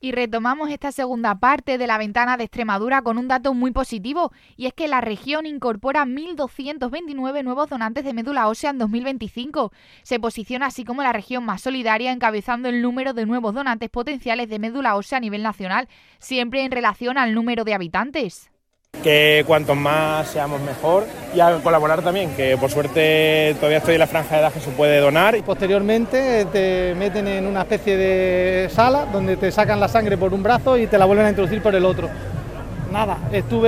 Y retomamos esta segunda parte de la ventana de Extremadura con un dato muy positivo, y es que la región incorpora 1.229 nuevos donantes de médula ósea en 2025. Se posiciona así como la región más solidaria, encabezando el número de nuevos donantes potenciales de médula ósea a nivel nacional, siempre en relación al número de habitantes. Que cuantos más seamos mejor, y a colaborar también, que por suerte todavía estoy en la franja de edad que se puede donar. Posteriormente te meten en una especie de sala donde te sacan la sangre por un brazo y te la vuelven a introducir por el otro. Nada, estuve